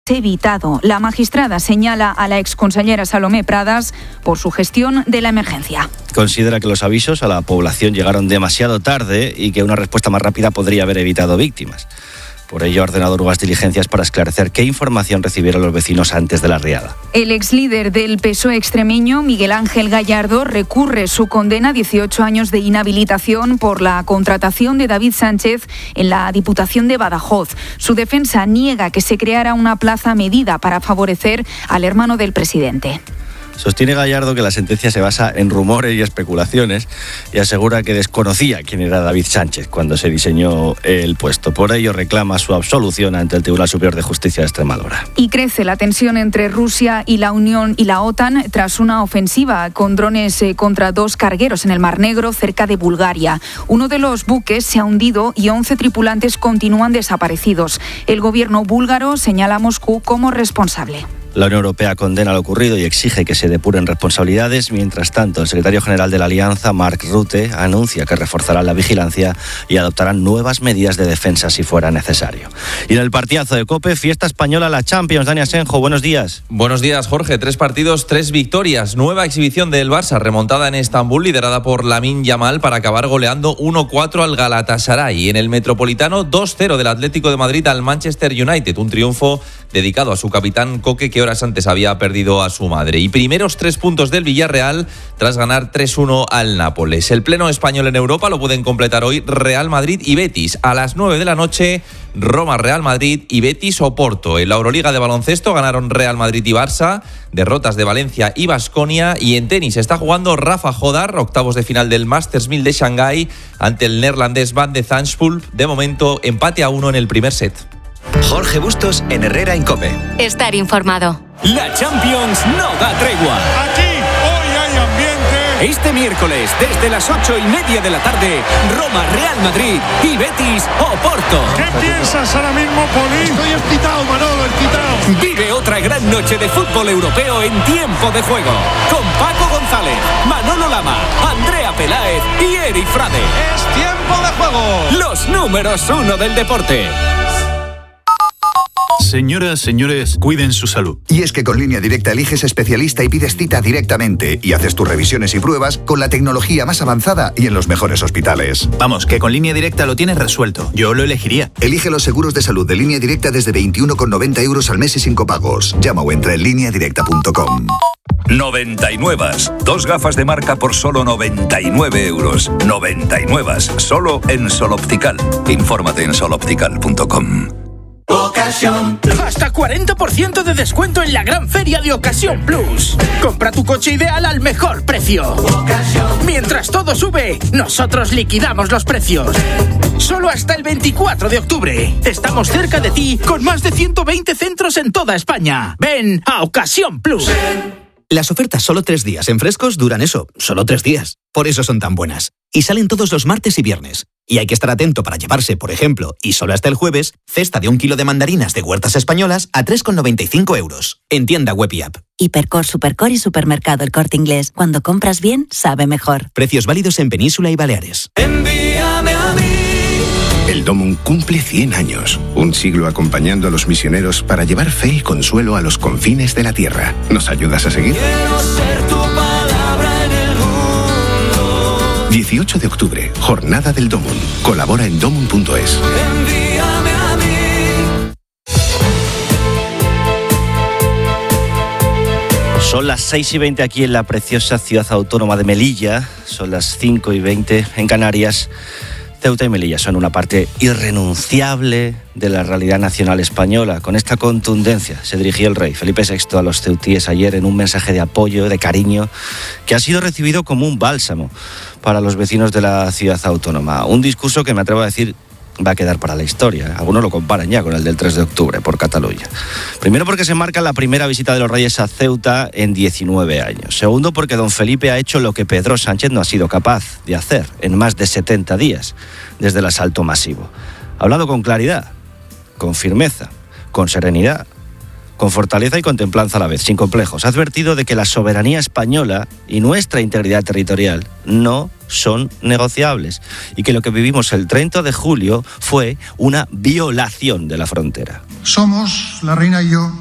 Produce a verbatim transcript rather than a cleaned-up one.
evitado. La magistrada señala a la exconsellera Salomé Pradas por su gestión de la emergencia. Considera que los avisos a la población llegaron demasiado tarde y que una respuesta más rápida podría haber evitado víctimas. Por ello, ha ordenado nuevas diligencias para esclarecer qué información recibieron los vecinos antes de la riada. El exlíder del P S O E extremeño, Miguel Ángel Gallardo, recurre su condena a dieciocho años de inhabilitación por la contratación de David Sánchez en la Diputación de Badajoz. Su defensa niega que se creara una plaza medida para favorecer al hermano del presidente. Sostiene Gallardo que la sentencia se basa en rumores y especulaciones y asegura que desconocía quién era David Sánchez cuando se diseñó el puesto. Por ello reclama su absolución ante el Tribunal Superior de Justicia de Extremadura. Y crece la tensión entre Rusia y la Unión y la OTAN tras una ofensiva con drones contra dos cargueros en el Mar Negro cerca de Bulgaria. Uno de los buques se ha hundido y once tripulantes continúan desaparecidos. El gobierno búlgaro señala a Moscú como responsable. La Unión Europea condena lo ocurrido y exige que se depuren responsabilidades. Mientras tanto, el secretario general de la Alianza, Mark Rutte, anuncia que reforzarán la vigilancia y adoptarán nuevas medidas de defensa si fuera necesario. Y en el partidazo de COPE, fiesta española, la Champions. Dani Asenjo, buenos días. Buenos días, Jorge. Tres partidos, tres victorias. Nueva exhibición del Barça, remontada en Estambul, liderada por Lamine Yamal para acabar goleando uno cuatro al Galatasaray. En el Metropolitano, dos cero del Atlético de Madrid al Manchester United. Un triunfo dedicado a su capitán Coque, que horas antes había perdido a su madre. Y primeros tres puntos del Villarreal tras ganar tres uno al Nápoles. El pleno español en Europa lo pueden completar hoy Real Madrid y Betis. A las nueve de la noche, Roma, Real Madrid y Betis Oporto. En la Euroliga de baloncesto ganaron Real Madrid y Barça, derrotas de Valencia y Baskonia. Y en tenis está jugando Rafa Jodar, octavos de final del Masters mil de Shanghái ante el neerlandés Van de Zandschulp. De momento, empate a uno en el primer set. Jorge Bustos en Herrera en COPE. Estar informado. La Champions no da tregua. Aquí hoy hay ambiente. Este miércoles, desde las ocho y media de la tarde, Roma, Real Madrid y Betis Oporto. ¿Qué piensas ahora mismo, Poli? Estoy excitado, Manolo, excitado. Vive otra gran noche de fútbol europeo en tiempo de juego. Con Paco González, Manolo Lama, Andrea Peláez y Eri Frade. Es tiempo de juego. Los números uno del deporte. Señoras, señores, cuiden su salud. Y es que con Línea Directa eliges especialista y pides cita directamente y haces tus revisiones y pruebas con la tecnología más avanzada y en los mejores hospitales. Vamos, que con Línea Directa lo tienes resuelto. Yo lo elegiría. Elige los seguros de salud de Línea Directa desde veintiuno con noventa euros al mes y sin copagos. Llama o entra en línea directa punto com. noventa y nueve. Dos gafas de marca por solo noventa y nueve euros. noventa y nueve. Solo en Sol Optical. Infórmate en sol optical punto com. Ocasión. Hasta cuarenta por ciento de descuento en la gran feria de Ocasión Plus. Compra tu coche ideal al mejor precio. Ocasión. Mientras todo sube, nosotros liquidamos los precios. Solo hasta el veinticuatro de octubre. Estamos cerca de ti con más de ciento veinte centros en toda España. Ven a Ocasión Plus. Las ofertas solo tres días en Frescos duran eso, solo tres días. Por eso son tan buenas. Y salen todos los martes y viernes. Y hay que estar atento para llevarse, por ejemplo, y solo hasta el jueves, cesta de un kilo de mandarinas de Huertas Españolas a tres con noventa y cinco euros. En tienda web y app. Hipercor, Supercor y Supermercado El Corte Inglés. Cuando compras bien, sabe mejor. Precios válidos en Península y Baleares. Envíame a mí. El Domum cumple cien años, un siglo acompañando a los misioneros para llevar fe y consuelo a los confines de la tierra. ¿Nos ayudas a seguir? Quiero ser tu palabra en el mundo. dieciocho de octubre, Jornada del Domum. Colabora en domum punto es. Envíame a mí. Son las seis y veinte aquí en la preciosa ciudad autónoma de Melilla. Son las cinco y veinte en Canarias. Ceuta y Melilla son una parte irrenunciable de la realidad nacional española. Con esta contundencia se dirigió el rey Felipe sexto a los ceutíes ayer en un mensaje de apoyo, de cariño, que ha sido recibido como un bálsamo para los vecinos de la ciudad autónoma. Un discurso que me atrevo a decir va a quedar para la historia. Algunos lo comparan ya con el del tres de octubre por Cataluña. Primero porque se marca la primera visita de los reyes a Ceuta en diecinueve años. Segundo porque don Felipe ha hecho lo que Pedro Sánchez no ha sido capaz de hacer en más de setenta días desde el asalto masivo. Ha hablado con claridad, con firmeza, con serenidad, con fortaleza y con templanza a la vez, sin complejos. Ha advertido de que la soberanía española y nuestra integridad territorial no son negociables y que lo que vivimos el treinta de julio fue una violación de la frontera. Somos, la reina y yo,